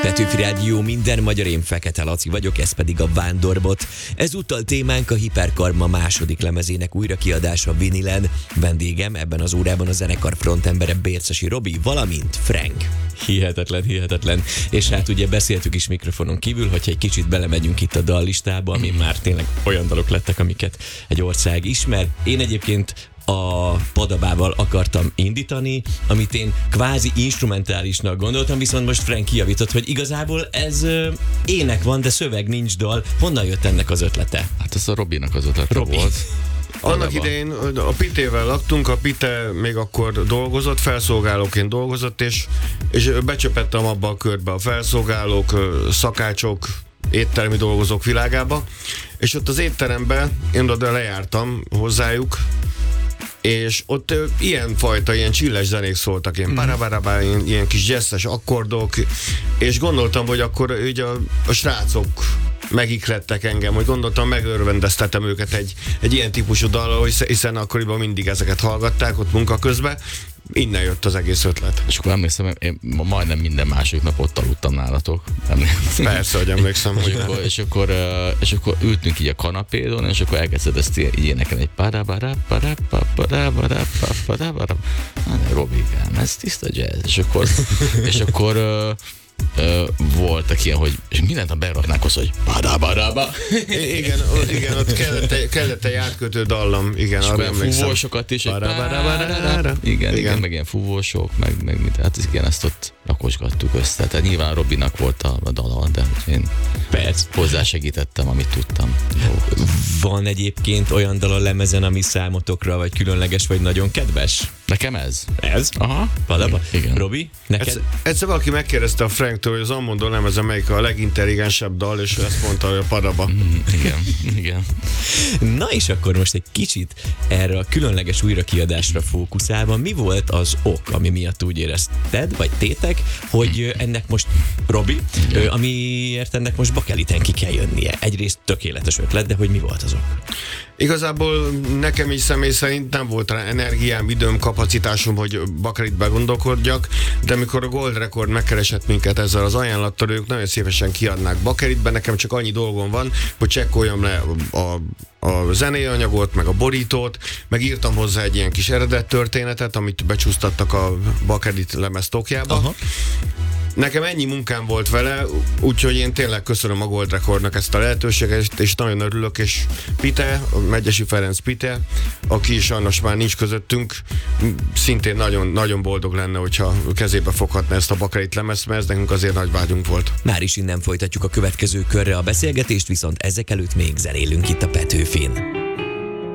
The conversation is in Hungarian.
Petőfi Rádió, minden magyar, én Fekete Laci vagyok, ez pedig a Vándorbot. Ezúttal témánk a Hiperkarma második lemezének újrakiadása vinilen. Vendégem ebben az órában a zenekar frontembere Bércesi Robi, valamint Frank. Hihetetlen. És hát ugye beszéltük is mikrofonon kívül, hogyha egy kicsit belemegyünk itt a dallistába, ami már tényleg olyan dalok lettek, amiket egy ország ismer. Én egyébként a Padabával akartam indítani, amit én kvázi instrumentálisnak gondoltam, viszont most Frank kijavított, hogy igazából ez ének van, de szöveg nincs, dal. Honnan jött ennek az ötlete? Hát ez a Robinak az ötlete volt. Annak idején a Pitével laktunk, a Pite még akkor dolgozott, felszolgálóként dolgozott, és becsöpettem abba a körbe a felszolgálók, szakácsok, éttermi dolgozók világába, és ott az étteremben én oda lejártam hozzájuk, és ott ilyen csilles zenék szóltak, ilyen parabarabá, ilyen kis jazzes akkordok, és gondoltam, hogy akkor ugye a srácok megiklettek engem, hogy gondoltam, megörvendeztetem őket egy ilyen típusú dallal, hiszen akkoriban mindig ezeket hallgatták ott munka közben. Innen jött az egész ötlet. És akkor emlékszem, én majdnem minden második nap ott aludtam nálatok. Persze, hogy emlékszem. És akkor ültünk így a kanapédon, és akkor elkezdett ezt így énekelni, egy Robikám, ez tiszta jazz. És akkor voltak ilyen, hogy és mindent a beraknák hozzá, hogy badábadába. Igen, ott kellett egy átkötő dallam, igen, arra emlékszem. Fúvósokat is, igen, meg ilyen fúvósok, meg mit, hát igen, ezt ott rakosgattuk össze. Tehát nyilván Robinak volt a dala, de én hozzásegítettem, amit tudtam. Van egyébként olyan dal a lemezen, ami számotokra vagy különleges, vagy nagyon kedves? Nekem ez. Ez? Aha. Padaba? Igen. Robi? Neked? Egyszer valaki megkérdezte a Franktől, hogy az Ammondon lemezen melyik a legintelligensebb dal, és ezt mondta, hogy a Padaba. Igen. Na és akkor most egy kicsit erre a különleges újrakiadásra fókuszálva, mi volt az ok, ami miatt úgy érezted, vagy tétek, hogy ennek most, Robi, amiért ennek most Bakeliten ki kell jönnie? Egyrészt tökéletes ötlet, de hogy mi volt az ok? Igazából nekem is személy szerint nem volt rá energiám, időm, kapacitásom, hogy Bakelitbe gondolkodjak, de amikor a Gold Record megkeresett minket ezzel az ajánlattal, ők nagyon szívesen kiadnák Bakelitbe, nekem csak annyi dolgom van, hogy csekkoljam le a zenei anyagot, meg a borítót, meg írtam hozzá egy ilyen kis eredet történetet, amit becsúsztattak a Bakelit lemez tokjába. Aha. Nekem ennyi munkám volt vele, úgyhogy én tényleg köszönöm a Gold Recordnak ezt a lehetőséget, és nagyon örülök, és Pite, a Megyesi Ferenc Pite, aki sajnos már nincs közöttünk, szintén nagyon, nagyon boldog lenne, hogyha kezébe foghatna ezt a Bakelit lemezt, mert ez nekünk azért nagy vágyunk volt. Már is innen folytatjuk a következő körre a beszélgetést, viszont ezek előtt még zenélünk itt a Petőfin.